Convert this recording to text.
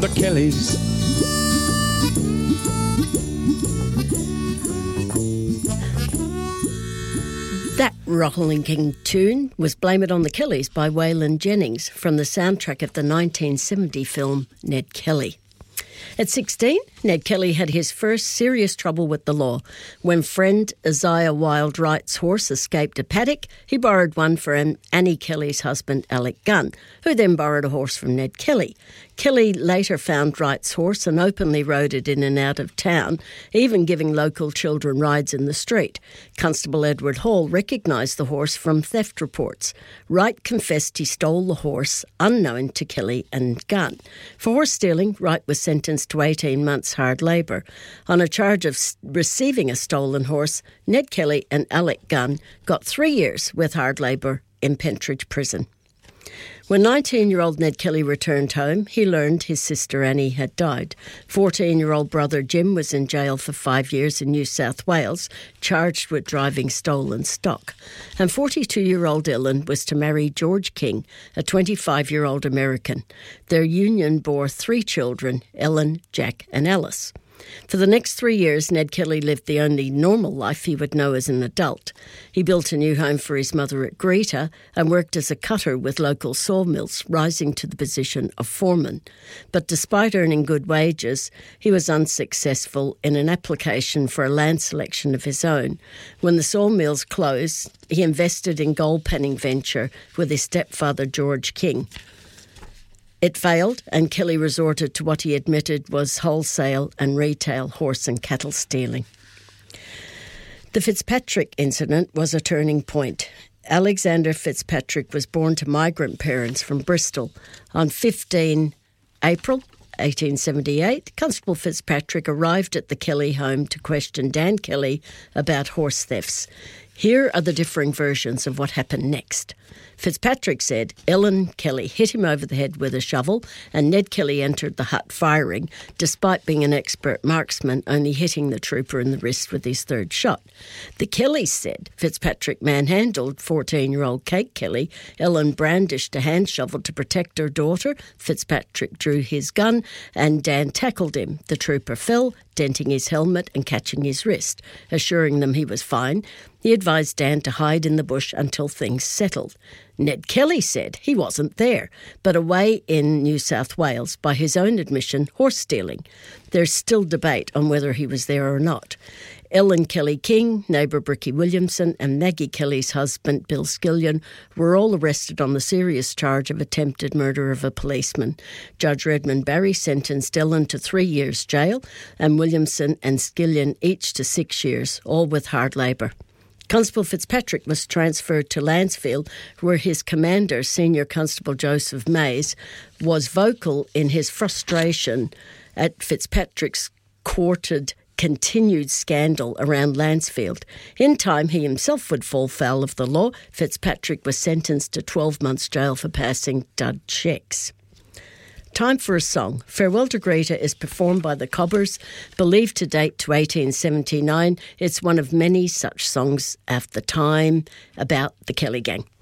The Kellys. That rollicking tune was Blame It on the Kellys by Waylon Jennings from the soundtrack of the 1970 film Ned Kelly. At 16, Ned Kelly had his first serious trouble with the law. When friend Isaiah Wildwright's horse escaped a paddock, he borrowed one from Annie Kelly's husband, Alec Gunn, who then borrowed a horse from Ned Kelly. Kelly later found Wright's horse and openly rode it in and out of town, even giving local children rides in the street. Constable Edward Hall recognised the horse from theft reports. Wright confessed he stole the horse, unknown to Kelly and Gunn. For horse stealing, Wright was sentenced to 18 months hard labour. On a charge of receiving a stolen horse, Ned Kelly and Alec Gunn got 3 years with hard labour in Pentridge Prison. When 19-year-old Ned Kelly returned home, he learned his sister Annie had died. 14-year-old brother Jim was in jail for 5 years in New South Wales, charged with driving stolen stock. And 42-year-old Ellen was to marry George King, a 25-year-old American. Their union bore 3 children, Ellen, Jack and Alice. For the next 3 years, Ned Kelly lived the only normal life he would know as an adult. He built a new home for his mother at Greta and worked as a cutter with local sawmills, rising to the position of foreman. But despite earning good wages, he was unsuccessful in an application for a land selection of his own. When the sawmills closed, he invested in gold panning venture with his stepfather, George King. It failed, and Kelly resorted to what he admitted was wholesale and retail horse and cattle stealing. The Fitzpatrick incident was a turning point. Alexander Fitzpatrick was born to migrant parents from Bristol. On 15 April 1878, Constable Fitzpatrick arrived at the Kelly home to question Dan Kelly about horse thefts. Here are the differing versions of what happened next. Fitzpatrick said Ellen Kelly hit him over the head with a shovel and Ned Kelly entered the hut firing, despite being an expert marksman, only hitting the trooper in the wrist with his third shot. The Kellys said Fitzpatrick manhandled 14-year-old Kate Kelly. Ellen brandished a hand shovel to protect her daughter. Fitzpatrick drew his gun and Dan tackled him. The trooper fell, denting his helmet and catching his wrist. Assuring them he was fine, he advised Dan to hide in the bush until things settled. Ned Kelly said he wasn't there, but away in New South Wales, by his own admission, horse stealing. There's still debate on whether he was there or not. Ellen Kelly King, neighbour Bricky Williamson and Maggie Kelly's husband Bill Skillion were all arrested on the serious charge of attempted murder of a policeman. Judge Redmond Barry sentenced Ellen to 3 years jail and Williamson and Skillion each to 6 years, all with hard labour. Constable Fitzpatrick was transferred to Lancefield, where his commander, Senior Constable Joseph Mays, was vocal in his frustration at Fitzpatrick's courted continued scandal around Lancefield. In time, he himself would fall foul of the law. Fitzpatrick was sentenced to 12 months jail for passing dud checks. Time for a song. Farewell to Greta is performed by the Cobbers, believed to date to 1879. It's one of many such songs at the time about the Kelly gang.